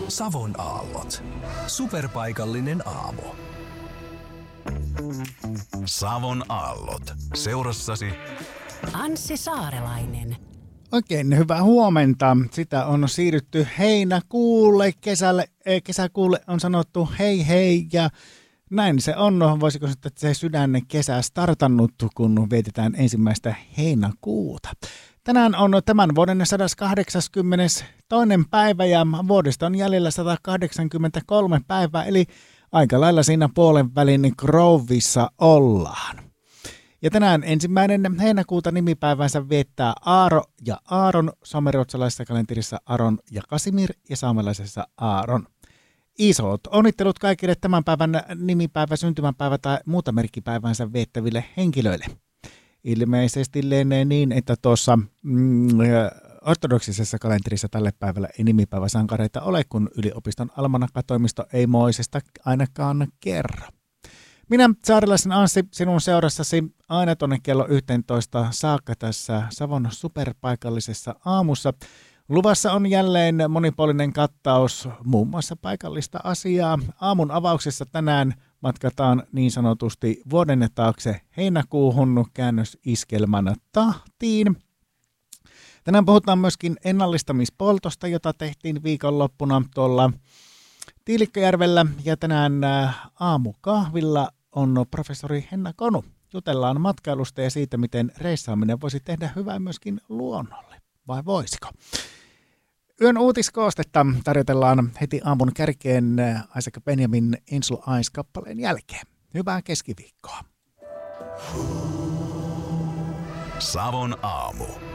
Savon aallot. Superpaikallinen aamu. Savon aallot. Seurassasi Anssi Saarelainen. Oikein hyvää huomenta. Sitä on siirrytty heinäkuulle. Kesäkuulle on sanottu hei hei ja näin se on. Voisiko sanoa, että se sydännen kesä startannut, kun vietetään ensimmäistä heinäkuuta. Tänään on tämän vuoden 182. päivä ja vuodesta on jäljellä 183 päivää, eli aika lailla siinä puolen välin Grovissa ollaan. Ja tänään ensimmäinen heinäkuuta nimipäivänsä viettää Aaro ja Aaron, suomenruotsalaisessa kalenterissa Aron ja Kasimir ja saamelaisessa Aaron. Isot onnittelut kaikille tämän päivän nimipäivä, syntymäpäivä tai muuta merkkipäivänsä viettäville henkilöille. Ilmeisesti lienee niin, että tuossa ortodoksisessa kalenterissa tälle päivällä ei nimipäiväsankareita ole, kun yliopiston almanakkatoimisto ei moisesta ainakaan kerro. Minä, Saarelaisen Anssi, sinun seurassasi aina tuonne kello 11 saakka tässä Savon superpaikallisessa aamussa. Luvassa on jälleen monipuolinen kattaus muun muassa paikallista asiaa. Aamun avauksessa tänään matkataan niin sanotusti vuoden taakse heinäkuuhun käännösiskelmän tahtiin. Tänään puhutaan myöskin ennallistamispoltosta, jota tehtiin viikonloppuna tuolla Tiilikkajärvellä. Ja tänään aamukahvilla on professori Henna Konu. Jutellaan matkailusta ja siitä, miten reissaaminen voisi tehdä hyvää myöskin luonnolle. Vai voisiko? Yön uutiskoostetta tarjotellaan heti aamun kärkeen Isaac Benjamin Angel Eyes-kappaleen jälkeen. Hyvää keskiviikkoa. Savon aamu.